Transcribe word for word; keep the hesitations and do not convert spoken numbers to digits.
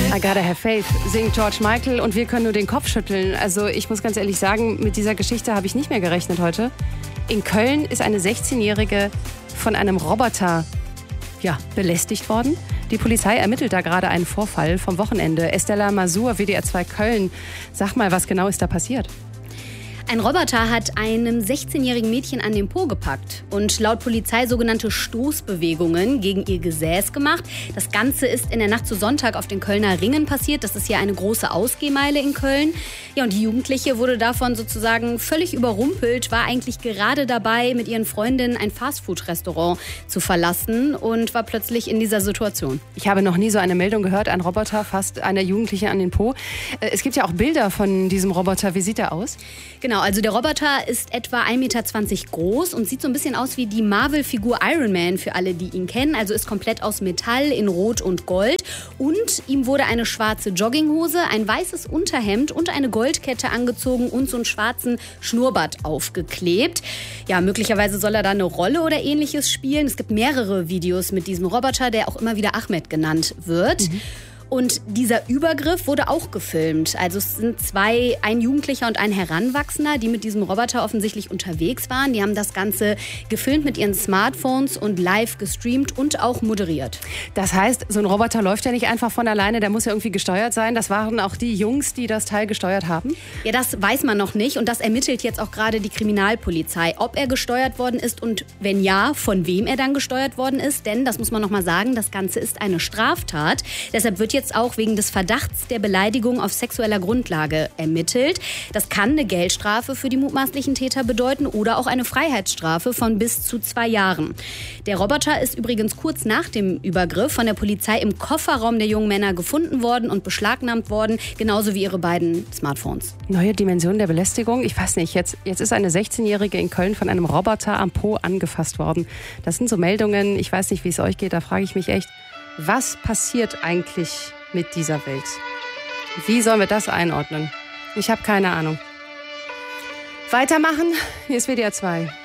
I gotta have faith, singt George Michael und wir können nur den Kopf schütteln. Also ich muss ganz ehrlich sagen, mit dieser Geschichte habe ich nicht mehr gerechnet heute. In Köln ist eine sechzehnjährige von einem Roboter ja, belästigt worden. Die Polizei ermittelt da gerade einen Vorfall vom Wochenende. Estella Masur, W D R zwei Köln. Sag mal, was genau ist da passiert? Ein Roboter hat einem sechzehnjährigen Mädchen an den Po gepackt und laut Polizei sogenannte Stoßbewegungen gegen ihr Gesäß gemacht. Das Ganze ist in der Nacht zu Sonntag auf den Kölner Ringen passiert. Das ist ja eine große Ausgehmeile in Köln. Ja, und die Jugendliche wurde davon sozusagen völlig überrumpelt, war eigentlich gerade dabei, mit ihren Freundinnen ein Fastfood-Restaurant zu verlassen und war plötzlich in dieser Situation. Ich habe noch nie so eine Meldung gehört, ein Roboter fasst einer Jugendlichen an den Po. Es gibt ja auch Bilder von diesem Roboter. Wie sieht er aus? Genau, also der Roboter ist etwa ein Meter zwanzig groß und sieht so ein bisschen aus wie die Marvel-Figur Iron Man, für alle, die ihn kennen. Also ist komplett aus Metall in Rot und Gold. Und ihm wurde eine schwarze Jogginghose, ein weißes Unterhemd und eine Goldkette angezogen und so einen schwarzen Schnurrbart aufgeklebt. Ja, möglicherweise soll er da eine Rolle oder Ähnliches spielen. Es gibt mehrere Videos mit diesem Roboter, der auch immer wieder Ahmed genannt wird. Mhm. Und dieser Übergriff wurde auch gefilmt. Also es sind zwei, ein Jugendlicher und ein Heranwachsender, die mit diesem Roboter offensichtlich unterwegs waren. Die haben das Ganze gefilmt mit ihren Smartphones und live gestreamt und auch moderiert. Das heißt, so ein Roboter läuft ja nicht einfach von alleine, der muss ja irgendwie gesteuert sein. Das waren auch die Jungs, die das Teil gesteuert haben? Ja, das weiß man noch nicht und das ermittelt jetzt auch gerade die Kriminalpolizei, ob er gesteuert worden ist und wenn ja, von wem er dann gesteuert worden ist. Denn, das muss man noch mal sagen, das Ganze ist eine Straftat. Deshalb wird jetzt jetzt auch wegen des Verdachts der Beleidigung auf sexueller Grundlage ermittelt. Das kann eine Geldstrafe für die mutmaßlichen Täter bedeuten oder auch eine Freiheitsstrafe von bis zu zwei Jahren. Der Roboter ist übrigens kurz nach dem Übergriff von der Polizei im Kofferraum der jungen Männer gefunden worden und beschlagnahmt worden, genauso wie ihre beiden Smartphones. Neue Dimension der Belästigung? Ich weiß nicht, jetzt, jetzt ist eine sechzehnjährige in Köln von einem Roboter am Po angefasst worden. Das sind so Meldungen, ich weiß nicht, wie es euch geht, da frage ich mich echt, was passiert eigentlich mit dieser Welt? Wie sollen wir das einordnen? Ich habe keine Ahnung. Weitermachen, hier ist W D R zwei.